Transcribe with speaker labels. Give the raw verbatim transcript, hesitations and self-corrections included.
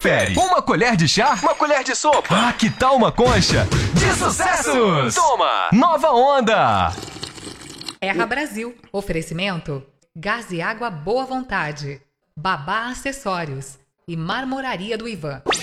Speaker 1: prefere? Uma colher de chá?
Speaker 2: Uma colher de sopa?
Speaker 1: Ah, que tal uma concha de sucessos?
Speaker 2: Toma!
Speaker 1: Nova Onda!
Speaker 3: Erra Brasil. Oferecimento: Gás e Água Boa Vontade, Babá Acessórios e Marmoraria do Ivan.